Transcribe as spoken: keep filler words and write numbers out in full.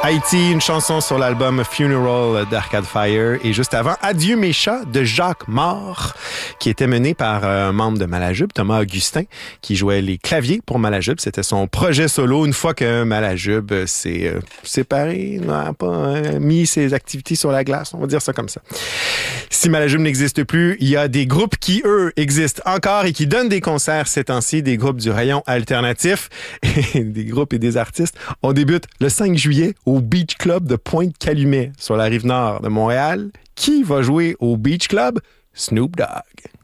Haïti, une chanson sur l'album Funeral d'Arcade Fire. Et juste avant, Adieu mes chats de Jacques Mort, qui était mené par un membre de Malajube, Thomas Augustin, qui jouait les claviers pour Malajube. C'était son projet solo. Une fois que Malajube s'est euh, séparé, n'a pas euh, mis ses activités sur la glace, on va dire ça comme ça. Si Malajube n'existe plus, il y a des groupes qui, eux, existent encore et qui donnent des concerts ces temps-ci, des groupes du rayon alternatif, et des groupes et des artistes. On débute le cinq juillet au Beach Club de Pointe-Calumet, sur la rive nord de Montréal. Qui va jouer au Beach Club? Snoop Dogg.